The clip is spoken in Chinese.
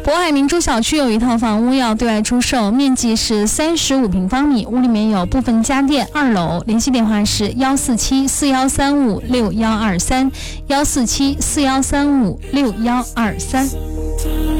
渤海明珠小区有一套房屋要对外出售，面积是35平方米，屋里面有部分家电，2楼，联系电话是14741356123，14741356123。